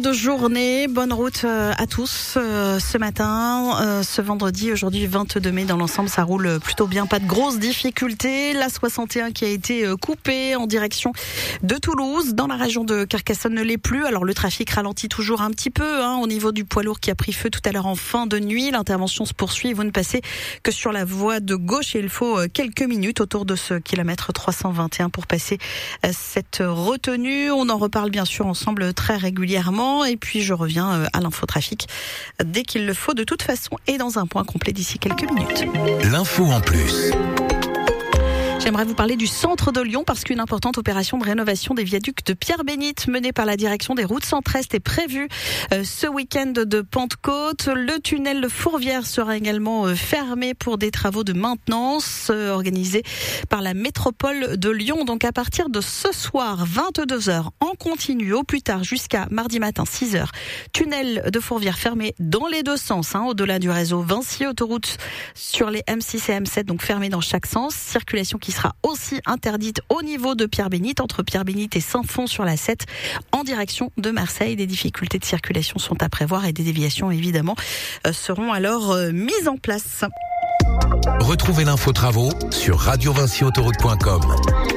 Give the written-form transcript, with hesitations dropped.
de journée, bonne route à tous ce matin, ce vendredi, aujourd'hui 22 mai, dans l'ensemble ça roule plutôt bien, pas de grosses difficultés. La 61 qui a été coupée en direction de Toulouse, dans la région de Carcassonne ne l'est plus, alors le trafic ralentit toujours un petit peu au niveau du poids lourd qui a pris feu tout à l'heure en fin de nuit. L'intervention se poursuit, vous ne passez que sur la voie de gauche et il faut quelques minutes autour de ce kilomètre 321 pour passer cette retenue. On en reparle bien sûr ensemble très régulièrement et puis je reviens à l'infotrafic dès qu'il le faut de toute façon et dans un point complet d'ici quelques minutes. L'info en plus. J'aimerais vous parler du centre de Lyon parce qu'une importante opération de rénovation des viaducs de Pierre-Bénite menée par la direction des routes centre-est est prévue ce week-end de Pentecôte. Le tunnel de Fourvière sera également fermé pour des travaux de maintenance organisés par la métropole de Lyon. Donc à partir de ce soir, 22h en continu, au plus tard jusqu'à mardi matin 6h. Tunnel de Fourvière fermé dans les deux sens, au-delà du réseau Vinci, autoroute sur les M6 et M7, donc fermé dans chaque sens. Circulation qui sera aussi interdite au niveau de Pierre-Bénite, entre Pierre-Bénite et Saint-Fond sur la 7, en direction de Marseille. Des difficultés de circulation sont à prévoir et des déviations évidemment seront alors mises en place. Retrouvez l'info travaux sur radiovinciautoroute.com.